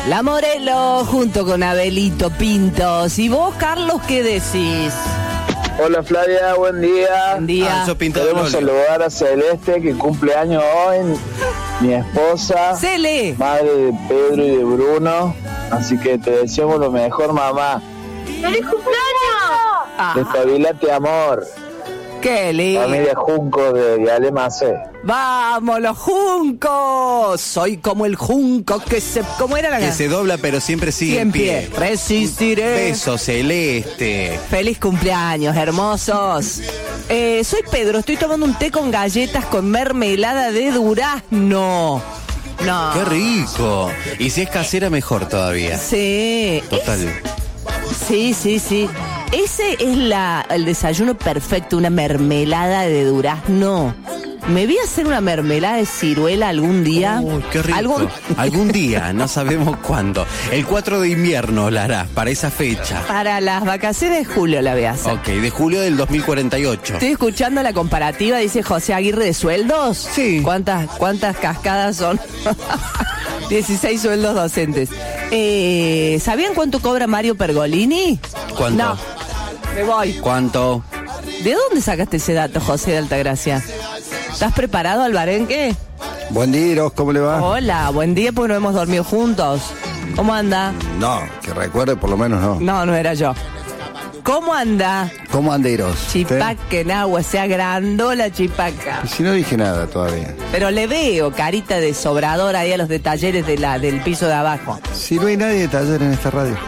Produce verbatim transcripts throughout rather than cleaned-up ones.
La Morelo junto con Abelito Pintos. ¿Y vos, Carlos, qué decís? Hola Flavia, buen día. Buen día. Ah, Queremos saludar a Celeste, que cumple años hoy, mi esposa, Cele. madre de Pedro y de Bruno. Así que te deseamos lo mejor, mamá. ¡Feliz cumpleaños! Ah, Despabilate, amor. qué lindo. Familia Junco de Viale Macé. ¡Vamos, los juncos! Soy como el junco que se... ¿Cómo era la Que canción? se dobla pero siempre sigue en pie. Resistiré. Beso celeste. Feliz cumpleaños, hermosos. Eh, soy Pedro, estoy tomando un té con galletas con mermelada de durazno. No. Qué rico. Y si es casera, mejor todavía. Sí. Total. Es- sí, sí, sí. Ese es la, el desayuno perfecto, una mermelada de durazno. Me voy a hacer una mermelada de ciruela algún día. Uy, qué rico. ¿Algún... Algún día, no sabemos cuándo. El cuatro de invierno la hará, para esa fecha. Para las vacaciones de julio la voy a hacer. Ok, de julio del dos mil cuarenta y ocho. Estoy escuchando la comparativa, dice José Aguirre, de sueldos. Sí. ¿Cuántas, cuántas cascadas son? dieciséis sueldos docentes. Eh, ¿Sabían cuánto cobra Mario Pergolini? ¿Cuánto? No, me voy. ¿Cuánto? ¿De dónde sacaste ese dato, José de Altagracia? ¿Estás preparado, Albarenque? Buen día, Iros, ¿cómo le va? Hola, buen día, porque no hemos dormido juntos. ¿Cómo anda? No, que recuerde por lo menos no. No, no era yo. ¿Cómo anda? ¿Cómo anda, Iros? Chipaca en agua, se agrandó la chipaca. Si no dije nada todavía. Pero le veo carita de sobrador ahí a los de talleres de la, del piso de abajo. Si no hay nadie de taller en esta radio.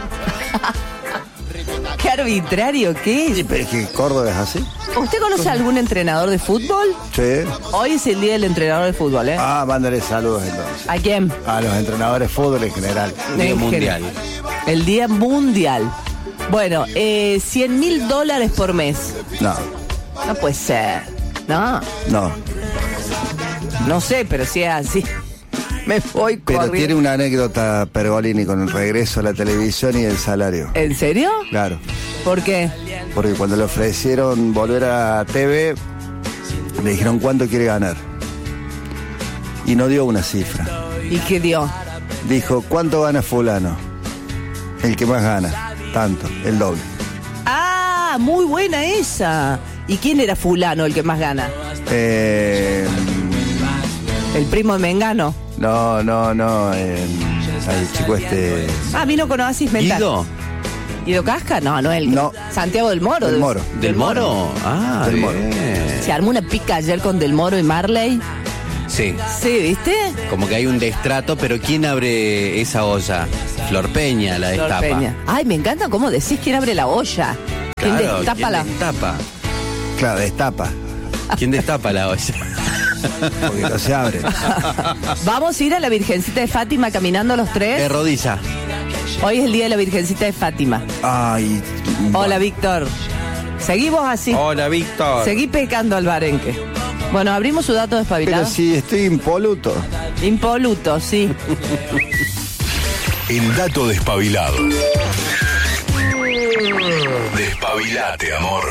Qué arbitrario que es. Sí, pero es que Córdoba es así. ¿Usted conoce a algún entrenador de fútbol? Sí. Hoy es el día del entrenador de fútbol, ¿eh? Ah, mándale saludos entonces. ¿A quién? A los entrenadores de fútbol en general. Día En mundial. general. El día mundial. Bueno, eh, cien mil dólares por mes. No, No puede ser. No, no. no sé, pero si es así. Me voy Pero corriendo. tiene una anécdota Pergolini con el regreso a la televisión y el salario. ¿En serio? Claro. ¿Por qué? Porque cuando le ofrecieron volver a T V, le dijeron cuánto quiere ganar. Y no dio una cifra. ¿Y qué dio? Dijo, ¿cuánto gana fulano? El que más gana. Tanto, el doble. Ah, muy buena esa. ¿Y quién era fulano el que más gana? Eh, ¿El primo de Mengano? no, no, no. eh, el chico este... Ah, vino con Oasis Mental. ¿Guido? ¿Guido Casca? No, no él. No. Santiago del Moro. Del de- Moro. ¿Del Moro? Ah, Del bien. Moro. Se armó una pica ayer con Del Moro y Marley. Sí. Sí, ¿viste? Como que hay un destrato, pero ¿quién abre esa olla? Flor Peña la Flor destapa. Peña. Ay, me encanta cómo decís quién abre la olla. ¿Quién Claro, destapa ¿quién la...? destapa? Claro, destapa. ¿Quién destapa la olla? Porque no se abre. Vamos a ir a la Virgencita de Fátima caminando los De tres. rodilla. Hoy es el día de la Virgencita de Fátima. Ay. Hola, Víctor. Seguimos así. Hola, Víctor. Seguí pecando al barenque. Bueno, abrimos su dato despabilado. Pero si estoy impoluto. Impoluto, sí. El dato despabilado. Despabilate, amor.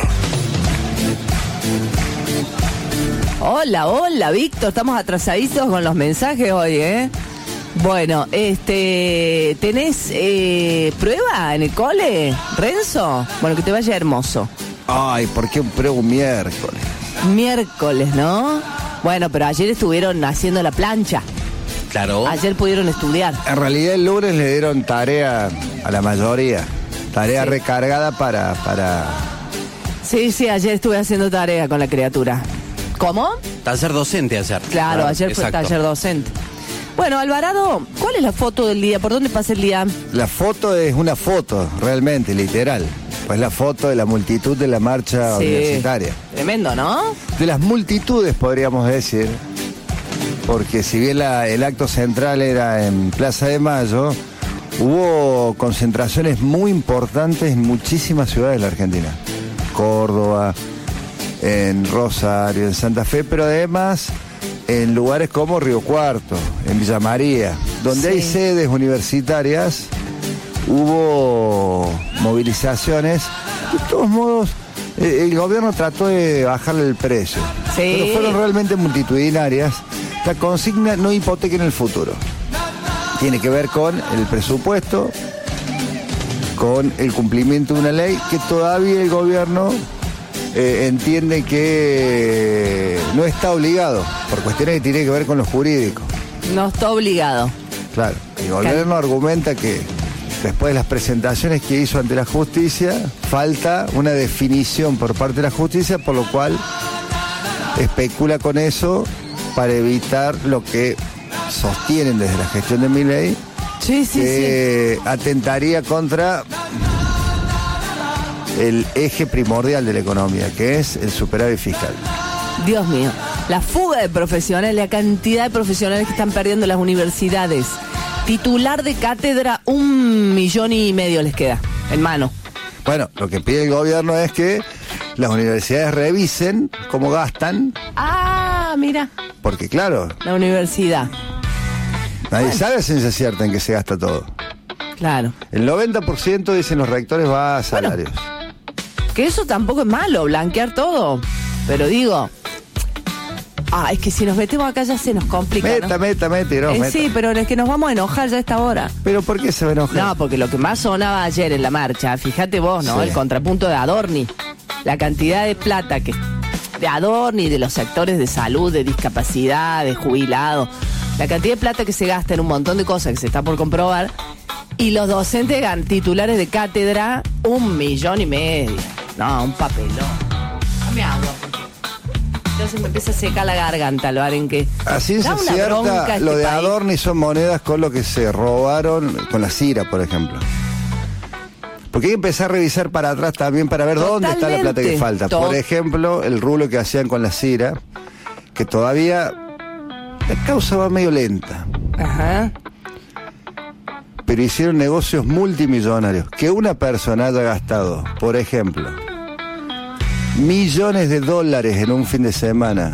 Hola, hola, Víctor. Estamos atrasaditos con los mensajes hoy, ¿eh? Bueno, este... ¿tenés eh, prueba en el cole, Renzo? Bueno, que te vaya hermoso. Ay, ¿por qué pruebo un miércoles? Miércoles, ¿no? Bueno, pero ayer estuvieron haciendo la plancha. Claro. Ayer pudieron estudiar. En realidad el lunes le dieron tarea a la mayoría. Tarea Sí. recargada para, para... Sí, sí, ayer estuve haciendo tarea con la criatura. ¿Cómo? Taller docente ayer. Claro, ayer fue exacto. taller docente. Bueno, Alvarado, ¿cuál es la foto del día? ¿Por dónde pasa el día? La foto es una foto, realmente, literal. Pues la foto de la multitud de la marcha Sí. universitaria. Tremendo, ¿no? De las multitudes, podríamos decir. Porque si bien la- el acto central era en Plaza de Mayo, hubo concentraciones muy importantes en muchísimas ciudades de la Argentina. Córdoba, en Rosario, en Santa Fe, pero además en lugares como Río Cuarto, en Villa María, donde Sí. hay sedes universitarias, hubo movilizaciones. De todos modos, eh, el gobierno trató de bajarle el precio, Sí. pero fueron realmente multitudinarias. La consigna: no hipotequen el futuro. tiene que ver con el presupuesto, con el cumplimiento de una ley que todavía el gobierno eh, entiende que no está obligado, por cuestiones que tienen que ver con lo jurídico. No está obligado. Claro, el gobierno argumenta que después de las presentaciones que hizo ante la justicia, falta una definición por parte de la justicia, por lo cual especula con eso para evitar lo que sostienen desde la gestión de Milei, Sí, sí, que sí. atentaría contra el eje primordial de la economía, que es el superávit fiscal. Dios mío, la fuga de profesionales, la cantidad de profesionales que están perdiendo las universidades. Titular de cátedra, un millón y medio les queda en mano. Bueno, lo que pide el gobierno es que las universidades revisen cómo gastan. Ah, mira. Porque claro, la universidad. Nadie bueno. sabe a ciencia cierta en qué se gasta todo. Claro. El noventa por ciento, dicen los rectores, va a salarios. Bueno, que eso tampoco es malo, blanquear todo. Pero digo... Ah, es que si nos metemos acá ya se nos complica, Meta, ¿no? meta, meta, no, eh, meta. Sí, pero es que nos vamos a enojar ya a esta hora. ¿Pero por qué se va a enojar? No, porque lo que más sonaba ayer en la marcha, fíjate vos, ¿no? Sí. El contrapunto de Adorni. La cantidad de plata que de Adorni, de los sectores de salud, de discapacidad, de jubilados, la cantidad de plata que se gasta en un montón de cosas que se está por comprobar, y los docentes titulares de cátedra, un millón y medio. No, un papelón. Dame agua, porque entonces me empieza a secar la garganta, lo harán que... A ciencia cierta, este lo de país. Adorni son monedas con lo que se robaron con la Cira, por ejemplo. Porque hay que empezar a revisar para atrás también para ver Totalmente. dónde está la plata que falta. Por ejemplo, el rublo que hacían con la Cira, que todavía la causa va medio lenta. Ajá. Pero hicieron negocios multimillonarios. Que una persona haya gastado, por ejemplo, millones de dólares en un fin de semana,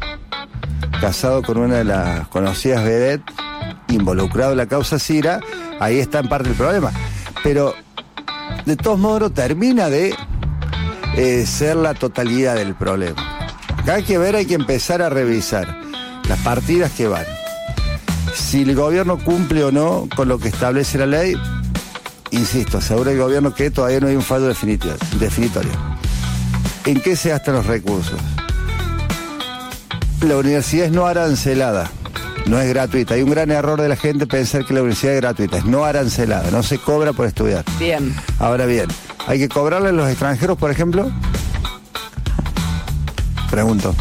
casado con una de las conocidas vedettes, involucrado en la causa Cira, ahí está en parte el problema. Pero de todos modos no termina de eh, ser la totalidad del problema. Acá hay que ver, hay que empezar a revisar las partidas que van. Si el gobierno cumple o no con lo que establece la ley, insisto, asegura el gobierno que todavía no hay un fallo definitivo, definitorio. ¿En qué se gastan los recursos? La universidad es no arancelada, no es gratuita. Hay un gran error de la gente pensar que la universidad es gratuita, es no arancelada, no se cobra por estudiar. Bien. Ahora bien, ¿hay que cobrarle a los extranjeros, por ejemplo? Pregunto.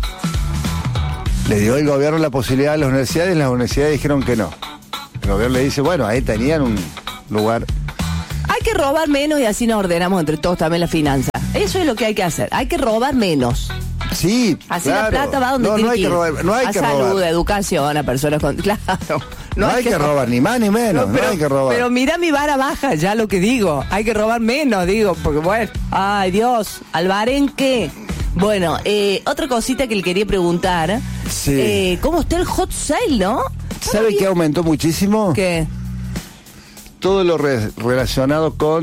Le dio el gobierno la posibilidad a las universidades y las universidades dijeron que no. El gobierno le dice, bueno, ahí tenían un lugar. Hay que robar menos y así nos ordenamos entre todos también la finanza. Eso es lo que hay que hacer. Hay que robar menos. Sí, así claro. la plata va donde no, tiene no hay que ir. Que robar, no hay a que salud, robar. educación, a personas con... Claro. No, no hay, hay que, que robar, robar, ni más ni menos. No, pero, no hay que robar. Pero mira mi vara baja, ya lo que digo. Hay que robar menos, digo, porque bueno... Ay, Dios, Albarenque. Bueno, eh, otra cosita que le quería preguntar. Sí. Eh, ¿Cómo está el hot sale, no? ¿Sabe qué aumentó muchísimo? ¿Qué? Todo lo re relacionado con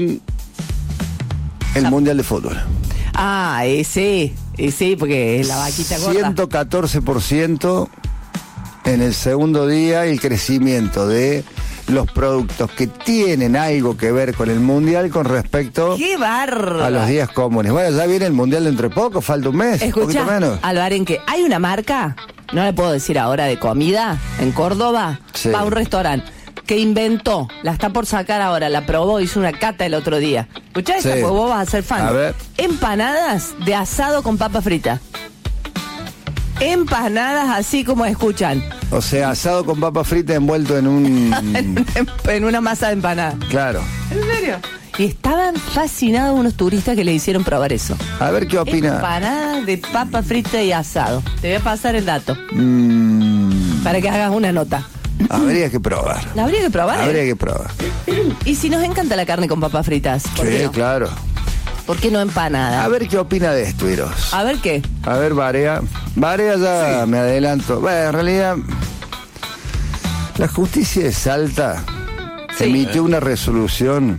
el Mundial de Fútbol. Ah, eh, sí, eh, sí, porque es la vaquita gorda. ciento catorce por ciento en el segundo día, el crecimiento de los productos que tienen algo que ver con el Mundial con respecto ¡Qué barra! a los días comunes. Bueno, ya viene el Mundial dentro de poco, falta un mes, Escuchá, un poquito menos. Albarenque, hay una marca, no le puedo decir ahora, de comida, en Córdoba, sí. va a un restaurante, que inventó, la está por sacar ahora, la probó, hizo una cata el otro día. Escuchá esta, sí. pues vos vas a ser fan. A ver. Empanadas de asado con papa frita. Empanadas así como escuchan. O sea, asado con papa frita envuelto en un... en, en una masa de empanada. Claro. ¿En serio? Y estaban fascinados unos turistas que le hicieron probar eso. A ver qué opina. Empanadas de papa frita y asado. Te voy a pasar el dato. Mm. Para que hagas una nota. Habría que probar. ¿La habría que probar? Habría que probar. ¿Y si nos encanta la carne con papas fritas? ¿Por Sí, qué no? claro. ¿Por qué no empanada? A ver qué opina de esto, Iros. A ver qué. A ver, Barea. Barea ya sí. Me adelanto. Bueno, en realidad, la justicia de Salta sí. emitió una resolución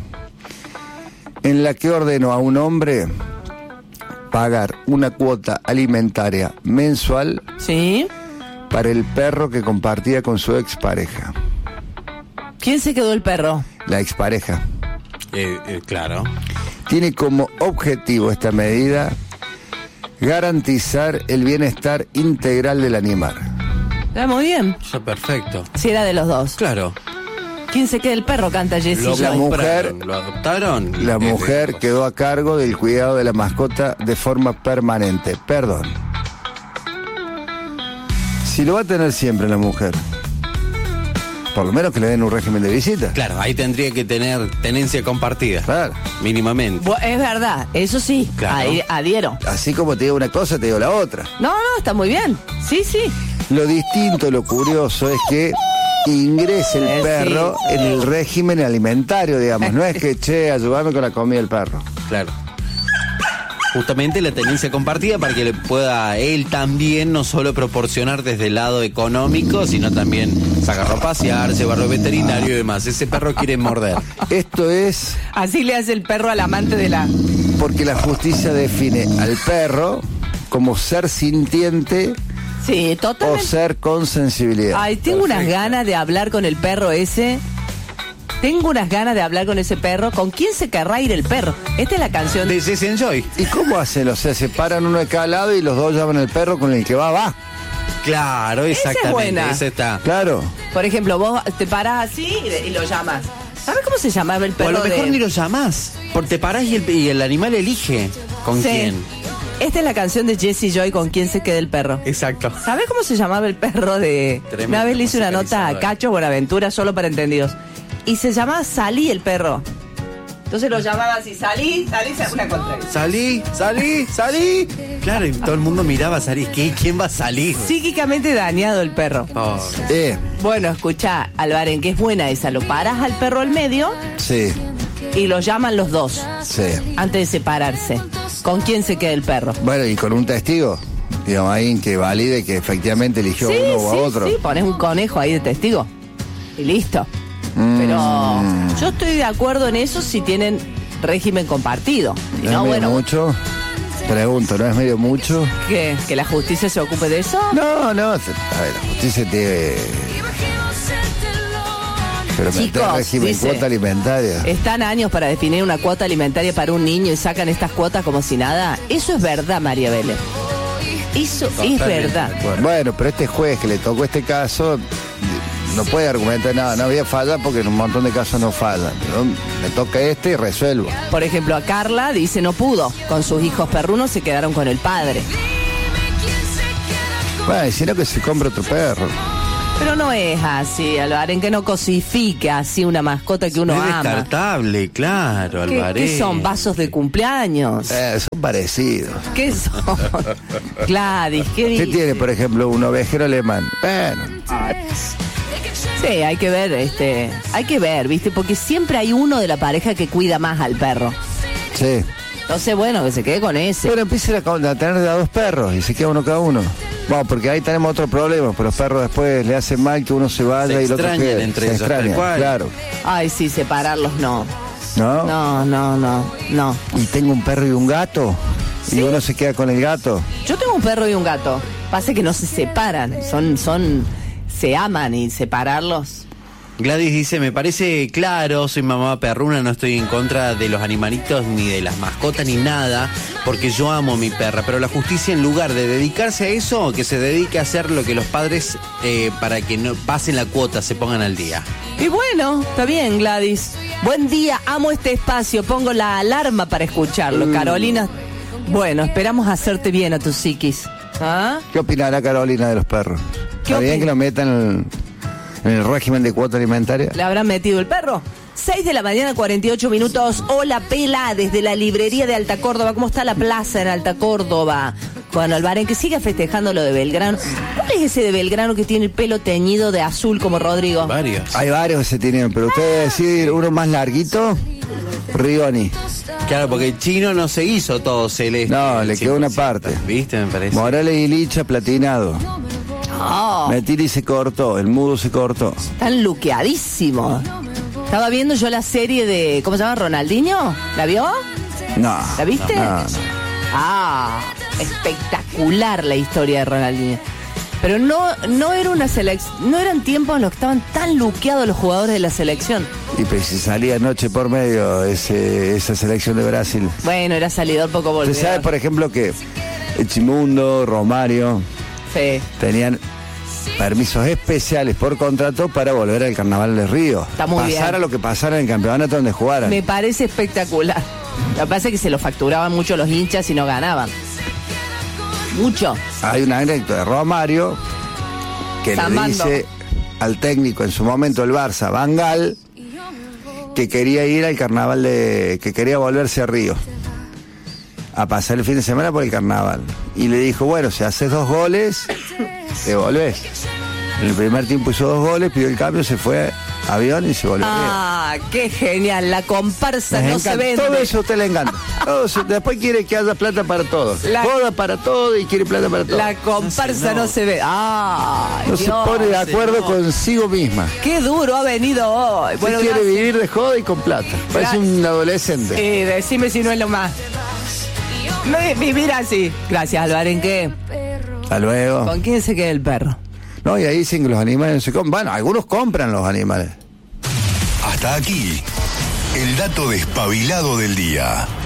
en la que ordenó a un hombre pagar una cuota alimentaria mensual sí. para el perro que compartía con su expareja. ¿Quién se quedó el perro? La expareja. Eh, eh, claro. Tiene como objetivo esta medida garantizar el bienestar integral del animal. Está muy bien. Está perfecto. Si era de los dos. Claro. ¿Quién se queda el perro? Canta Jessie Lo Joy. La mujer- compraron, lo adoptaron. La Desde- mujer quedó a cargo del cuidado de la mascota de forma permanente. Perdón. Si lo va a tener siempre la mujer, por lo menos que le den un régimen de visita. Claro, ahí tendría que tener tenencia compartida. Claro. Mínimamente. Bu- Es verdad, eso sí, Claro. ahí adhiero. Así como te digo una cosa, te digo la otra. No, no, está muy bien. Sí, sí. Lo distinto, lo curioso es que ingrese el Eh, perro sí. en el régimen alimentario, digamos. No es que, che, ayúdame con la comida del perro. Claro. Justamente la tenencia compartida para que le pueda él también no solo proporcionar desde el lado económico, sino también sacarlo a pasear, llevarlo al veterinario y demás. Ese perro quiere morder. Esto es Así le hace el perro al amante de la... porque la justicia define al perro como ser sintiente Sí, o totalmente. ser con sensibilidad. Ay, tengo unas ganas de hablar con el perro ese. Tengo unas ganas de hablar con ese perro. ¿Con quién se querrá ir el perro? Esta es la canción De Jessie Enjoy. ¿Y cómo hacen? O sea, se paran uno de cada lado y los dos llaman al perro con el que va, va. Claro, es exactamente. buena. Ese está. Claro. Por ejemplo, vos te parás así y, y lo llamas. ¿Sabes cómo se llamaba el O a perro lo mejor de...? ni lo llamás. Porque te parás y el, y el animal elige con Sí. quién. Esta es la canción de Jessie Joy, ¿Con quién se queda el perro? Exacto. ¿Sabes cómo se llamaba el perro de...? Tremendo Una vez le hice una nota a musicalizador. Cacho Buenaventura, solo para entendidos. Y se llamaba Salí el perro. Entonces lo llamaba así, Salí, Salí, una contra él. Salí, salí, salí. Claro, y todo el mundo miraba a salir. ¿Qué? ¿Quién va a salir? Psíquicamente dañado el perro. Pobre. Eh, Bueno, escuchá, Alvaren, que es buena esa. Lo paras al perro al medio sí, y lo llaman los dos sí. antes de separarse. ¿Con quién se queda el perro? Bueno, y con un testigo, digamos, alguien que valide que efectivamente eligió Sí, a uno o sí, a otro. sí, pones un conejo ahí de testigo y listo. Mm. Pero yo estoy de acuerdo en eso si tienen régimen compartido. Si ¿No es no, medio bueno, mucho? Pregunto, ¿no es medio mucho? ¿qué? ¿Que la justicia se ocupe de eso? No, no, se- a ver, la justicia tiene... Pero meter Chicos, régimen, dice- cuota alimentaria. Están años para definir una cuota alimentaria para un niño y sacan estas cuotas como si nada. Eso es verdad, María Vélez. Eso es Totalmente verdad. de acuerdo. Bueno, pero este juez que le tocó este caso no puede argumentar nada, no había falla porque en un montón de casos no fallan. Pero me toca este y resuelvo. Por ejemplo, a Carla dice no pudo. Con sus hijos perrunos se quedaron con el padre. Bueno, y si no que se compre otro perro. Pero no es así, Alvaren, que no cosifique así una mascota que uno es ama. descartable, claro, ¿Qué, Alvarez. qué son? ¿Vasos de cumpleaños? Eh, son parecidos. ¿Qué son? Gladys, ¿qué ¿Qué dice? tiene, por ejemplo, un ovejero alemán? Bueno, Sí, hay que ver, este, hay que ver, ¿viste? Porque siempre hay uno de la pareja que cuida más al perro. sí. Entonces, bueno, que se quede con ese. Bueno, empiecen a, con- a tener de a dos perros y se queda uno cada uno. Bueno, porque ahí tenemos otro problema, pero los perros después le hacen mal que uno se vaya Se y el otro extrañan quede. entre se ellos, tal extrañan, cual. claro. Ay, sí, separarlos no. ¿No? No, no, no, no. Y tengo un perro y un gato. Y uno se queda con el gato. Yo tengo un perro y un gato. Pasa que no se separan, son, son, se aman y separarlos. Gladys dice, me parece claro, soy mamá perruna, no estoy en contra de los animalitos ni de las mascotas ni nada, porque yo amo a mi perra, pero la justicia en lugar de dedicarse a eso, que se dedique a hacer lo que los padres eh, para que no pasen la cuota, se pongan al día. Y bueno, está bien, Gladys. Buen día, amo este espacio, pongo la alarma para escucharlo. Carolina, bueno, esperamos hacerte bien a tus psiquis. ¿Ah? ¿Qué opinará Carolina de los perros? ¿Qué ¿Está bien opina? que lo metan en el, en el régimen de cuota alimentaria? ¿Le habrán metido el perro? seis de la mañana, cuarenta y ocho minutos. Hola, Pela, desde la librería de Alta Córdoba. ¿Cómo está la plaza en Alta Córdoba? Bueno, Alvaren, que siga festejando lo de Belgrano. ¿Cuál es ese de Belgrano que tiene el pelo teñido de azul como Rodrigo? Varios. Hay varios que se tienen, pero usted debe decir uno más larguito, Rigoni. Claro, porque el chino no se hizo todo celeste. No, le El quedó una cien por ciento. parte. ¿Viste? Me parece. Morales y Licha platinado. Oh, Metiri se cortó, el mudo se cortó. están luqueadísimos. Estaba viendo yo la serie de, ¿cómo se llama? ¿Ronaldinho? ¿La vio? No. ¿La viste? No, no. Ah, espectacular la historia de Ronaldinho. Pero no, no era una selección, no eran tiempos en los que estaban tan luqueados los jugadores de la selección. Y pues si salía noche por medio ese, esa selección de Brasil. Bueno, era salidor poco volvedor. Usted sabe, por ejemplo, que Edmundo, Romario Sí. tenían permisos especiales por contrato para volver al Carnaval de Río. Está muy bien. Pasara lo que pasara en el campeonato donde jugaran. Me parece espectacular. Lo que pasa es que se lo facturaban mucho los hinchas y no ganaban. Mucho. Hay una anécdota de Romario que Zambando. le dice al técnico en su momento el Barça, Van Gaal, que quería ir al carnaval de... que quería volverse a Río a pasar el fin de semana por el carnaval. Y le dijo, bueno, si haces dos goles, te volvés. En el primer tiempo hizo dos goles, pidió el cambio, se fue a avión y se volvió. Ah, qué genial. La comparsa Les no se encanta. vende. Todo eso a usted le encanta. Todo eso. Después quiere que haya plata para todo. La- Joda para todo y quiere plata para todo. La comparsa no se ve. Ay, No se Dios, pone de acuerdo señor. consigo misma. Qué duro ha venido hoy. Bueno, quiere gracias. vivir de joda y con plata. Parece Gracias. un adolescente. Eh, decime si no es lo más. No es vivir así. Gracias, Álvaro. ¿En qué? Hasta luego. ¿Con quién se queda el perro? No, y ahí dicen que los animales no se compran. Bueno, algunos compran los animales. Hasta aquí, el dato despabilado del día.